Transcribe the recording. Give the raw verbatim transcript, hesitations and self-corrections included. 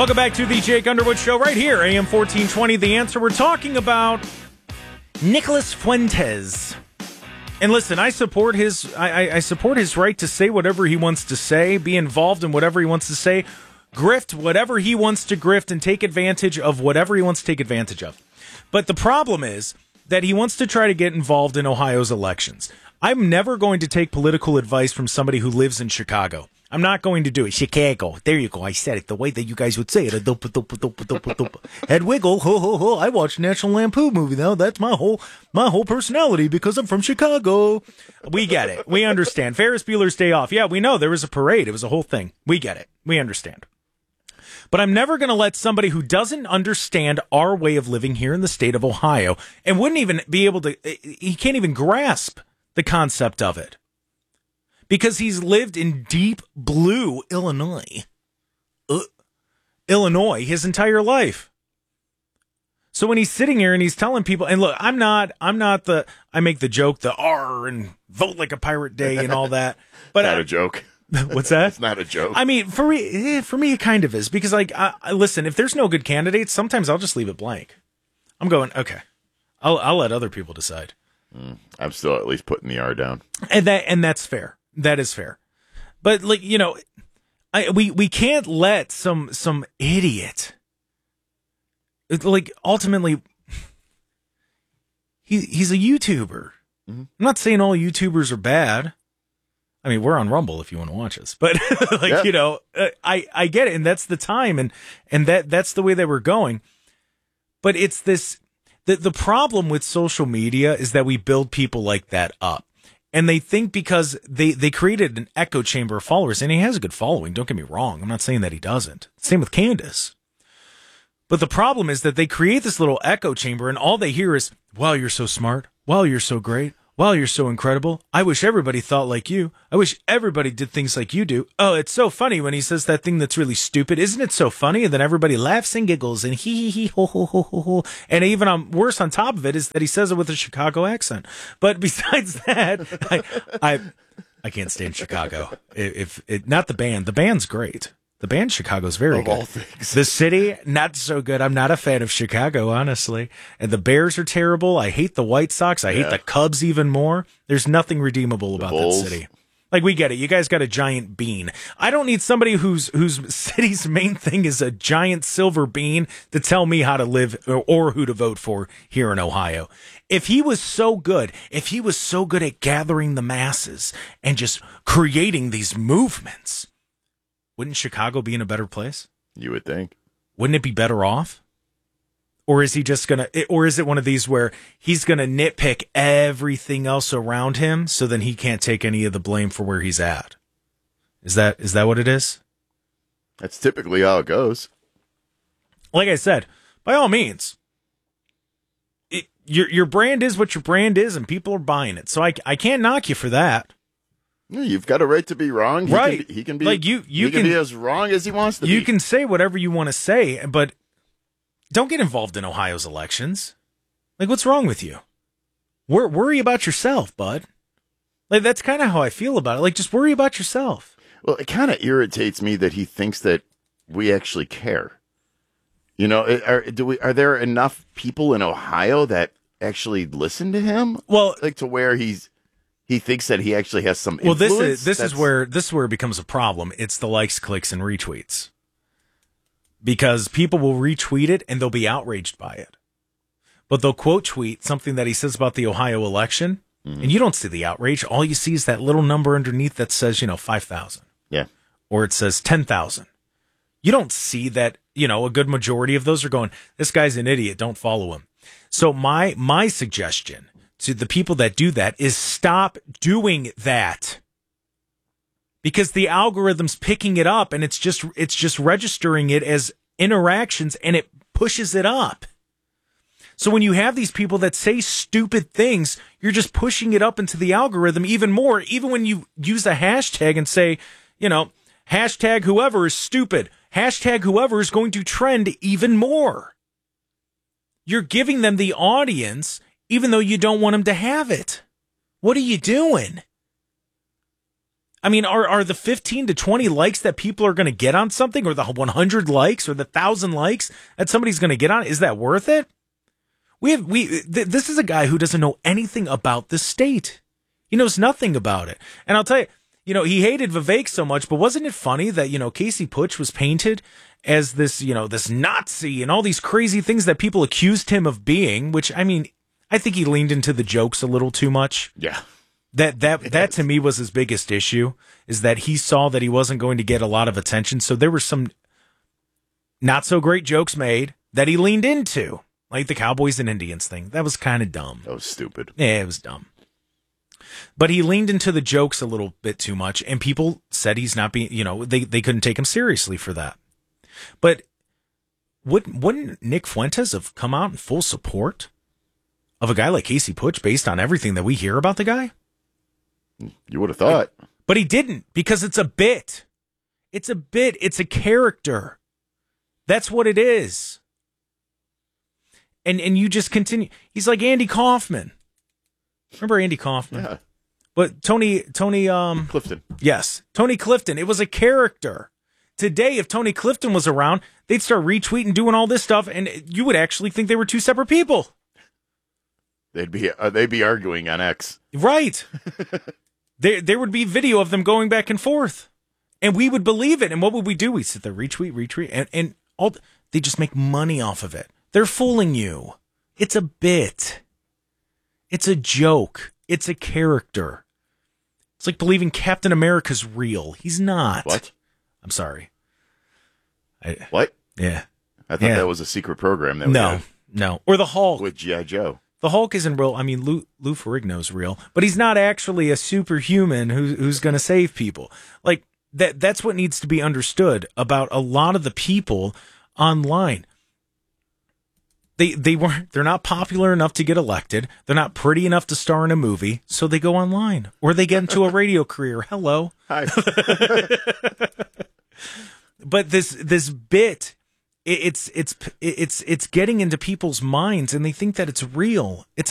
Welcome back to the Jake Underwood Show right here, A M fourteen twenty. The Answer. We're talking about Nicholas Fuentes. And listen, I support his I, I support his right to say whatever he wants to say, be involved in whatever he wants to say, grift whatever he wants to grift, and take advantage of whatever he wants to take advantage of. But the problem is that he wants to try to get involved in Ohio's elections. I'm never going to take political advice from somebody who lives in Chicago. I'm not going to do it. Chicago. There you go. I said it the way that you guys would say it. Head wiggle. Ho, ho, ho. I watched National Lampoon movie now. That's my whole my whole personality because I'm from Chicago. We get it. We understand. Ferris Bueller's Day Off. Yeah, we know there was a parade. It was a whole thing. We get it. We understand. But I'm never going to let somebody who doesn't understand our way of living here in the state of Ohio and wouldn't even be able to, he can't even grasp the concept of it. Because he's lived in deep blue Illinois, uh, Illinois, his entire life. So when he's sitting here and he's telling people, and look, I'm not, I'm not the, I make the joke, the R and vote like a pirate day and all that. But not I, a joke. What's that? It's not a joke. I mean, for me, for me, it kind of is because, like, I, I, listen, if there's no good candidates, sometimes I'll just leave it blank. I'm going, okay, I'll, I'll let other people decide. Mm, I'm still at least putting the R down, and that, and that's fair. That is fair. But, like, you know, I, we, we can't let some some idiot, like, ultimately, he he's a YouTuber. Mm-hmm. I'm not saying all YouTubers are bad. I mean, we're on Rumble if you want to watch us. But, like, yeah. you know, I, I get it, and that's the time, and, and that that's the way they were going. But it's this, the, the problem with social media is that we build people like that up. And they think because they, they created an echo chamber of followers, and he has a good following, don't get me wrong. I'm not saying that he doesn't. Same with Candace. But the problem is that they create this little echo chamber, and all they hear is, wow, you're so smart. Wow, you're so great. Wow, you're so incredible. I wish everybody thought like you. I wish everybody did things like you do. Oh, it's so funny when he says that thing that's really stupid. Isn't it so funny? And then everybody laughs and giggles and hee hee hee ho ho ho ho ho. And even um, worse on top of it is that he says it with a Chicago accent. But besides that, I I, I can't stand Chicago. If it, not the band. The band's great. The band Chicago's very of good. All things. The city, not so good. I'm not a fan of Chicago, honestly. And the Bears are terrible. I hate the White Sox. I hate yeah. the Cubs even more. There's nothing redeemable the about Bulls. that city. Like, we get it. You guys got a giant bean. I don't need somebody whose whose city's main thing is a giant silver bean to tell me how to live or, or who to vote for here in Ohio. If he was so good, if he was so good at gathering the masses and just creating these movements, wouldn't Chicago be in a better place? You would think. Wouldn't it be better off? Or is he just going to, or is it one of these where he's going to nitpick everything else around him so then he can't take any of the blame for where he's at? Is that, is that what it is? That's typically how it goes. Like I said, by all means, it, your, your brand is what your brand is and people are buying it. So I, I can't knock you for that. You've got a right to be wrong. He right. Can be, he can be, like you, you he can, can be as wrong as he wants to you be. You can say whatever you want to say, but don't get involved in Ohio's elections. Like, what's wrong with you? Wor- worry about yourself, bud. Like, that's kind of how I feel about it. Like, just worry about yourself. Well, it kind of irritates me that he thinks that we actually care. You know, are, do we, are there enough people in Ohio that actually listen to him? Well, like to where he's, He thinks that he actually has some well, influence. Well, this is this That's... is where this is where it becomes a problem. It's the likes, clicks, and retweets. Because people will retweet it and they'll be outraged by it. But they'll quote tweet something that he says about the Ohio election, mm-hmm. and you don't see the outrage. All you see is that little number underneath that says, you know, five thousand. Yeah. Or it says ten thousand. You don't see that, you know, a good majority of those are going, this guy's an idiot, don't follow him. So my my suggestion to the people that do that is stop doing that, because the algorithm's picking it up and it's just it's just registering it as interactions and it pushes it up. So when you have these people that say stupid things, you're just pushing it up into the algorithm even more. Even when you use a hashtag and say, you know, hashtag whoever is stupid, hashtag whoever is going to trend even more. You're giving them the audience even though you don't want them to have it. What are you doing? I mean, are are the fifteen to twenty likes that people are going to get on something, or the one hundred likes, or the one thousand likes that somebody's going to get on, is that worth it? We have we th- this is a guy who doesn't know anything about the state. He knows nothing about it. And I'll tell you, you know, he hated Vivek so much, but wasn't it funny that, you know, Casey Putsch was painted as this, you know, this Nazi and all these crazy things that people accused him of being, which, I mean, I think he leaned into the jokes a little too much. Yeah. That that that to me was his biggest issue, is that he saw that he wasn't going to get a lot of attention. So there were some not so great jokes made that he leaned into, like the Cowboys and Indians thing. That was kind of dumb. That was stupid. Yeah, it was dumb. But he leaned into the jokes a little bit too much, and people said he's not being, you know, they, they couldn't take him seriously for that. But wouldn't, wouldn't Nick Fuentes have come out in full support of a guy like Casey Putsch based on everything that we hear about the guy? You would have thought. But he didn't, because it's a bit. It's a bit. It's a character. That's what it is. And and you just continue. He's like Andy Kaufman. Remember Andy Kaufman? Yeah. But Tony, Tony, um, Clifton. Yes. Tony Clifton. It was a character. Today, if Tony Clifton was around, they'd start retweeting, doing all this stuff, and you would actually think they were two separate people. They'd be, uh, they'd be arguing on X. Right. there, there would be video of them going back and forth, and we would believe it. And what would we do? We'd sit there, retweet, retweet, and, and all, they just make money off of it. They're fooling you. It's a bit. It's a joke. It's a character. It's like believing Captain America's real. He's not. What? I'm sorry. I, What? Yeah. I thought Yeah. that was a secret program. That we No, had no. Or the Hulk. with G I. Joe. The Hulk isn't real. I mean, Lou, Lou Ferrigno's real, but he's not actually a superhuman who, who's going to save people. Like, that. That's what needs to be understood about a lot of the people online. They they weren't. They're not popular enough to get elected. They're not pretty enough to star in a movie, so they go online or they get into a radio career. Hello. Hi. But this this bit, it, it's it's it's it's getting into people's minds, and they think that it's real. It's